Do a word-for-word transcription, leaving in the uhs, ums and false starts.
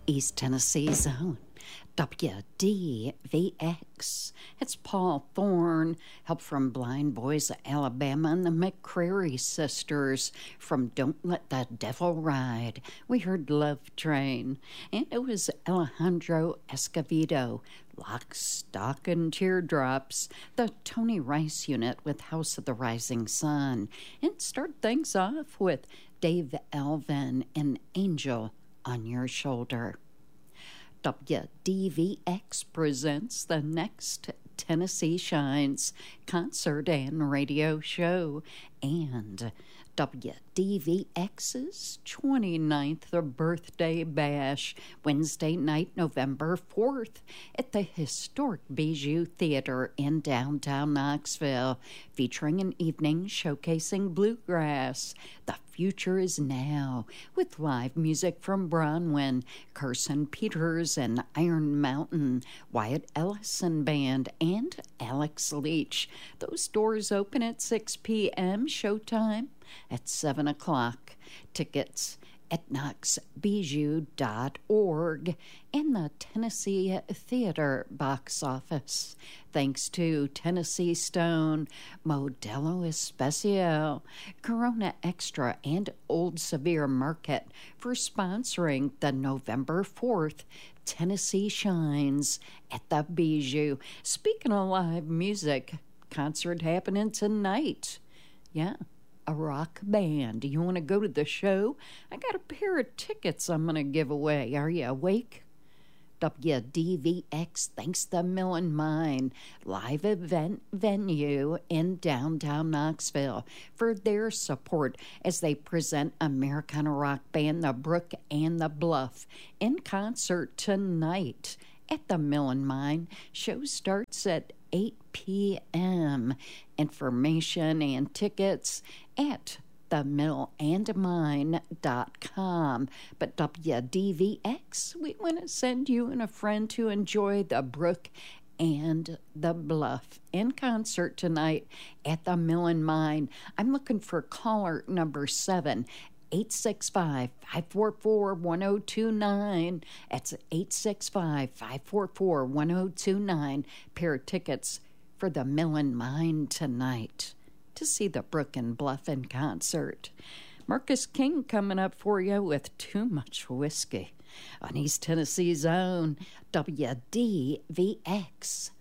East Tennessee's own W D V X. It's Paul Thorne, help from Blind Boys of Alabama and the McCreary Sisters from Don't Let the Devil Ride. We heard Love Train. And it was Alejandro Escovedo, Lock, Stock, and Teardrops, the Tony Rice Unit with House of the Rising Sun. And start things off with Dave Alvin and Angel on Your Shoulder. W D V X presents the next Tennessee Shines concert and radio show, and W D V X's twenty-ninth birthday bash, Wednesday night, November fourth, at the historic Bijou Theater in downtown Knoxville, featuring an evening showcasing bluegrass. The future is now, with live music from Bronwyn, Carson Peters and Iron Mountain, Wyatt Ellison Band, and Alex Leach. Those doors open at six p.m., showtime at seven o'clock. Tickets at knox bijou dot org and the Tennessee Theater box office. Thanks to Tennessee Stone, Modelo Especial, Corona Extra, and Old Severe Market for sponsoring the November fourth Tennessee Shines at the Bijou. Speaking of live music, concert happening tonight. Yeah. A rock band. Do you want to go to the show? I got a pair of tickets I'm going to give away. Are you awake? W D V X thanks the Mill and Mine live event venue in downtown Knoxville for their support as they present Americana rock band The Brook and the Bluff in concert tonight at the Mill and Mine. Show starts at eight p.m. Information and tickets at the mill and mine dot com. But W D V X, we want to send you and a friend to enjoy The Brook and the Bluff in concert tonight at the Mill and Mine. I'm looking for caller number seven. eight six five, five four four, one zero two nine. That's eight six five, five four four, one zero two nine. Pair of tickets for the Mill and Mine tonight to see the Brook and Bluff in concert. Marcus King coming up for you with Too Much Whiskey on East Tennessee's own W D V X.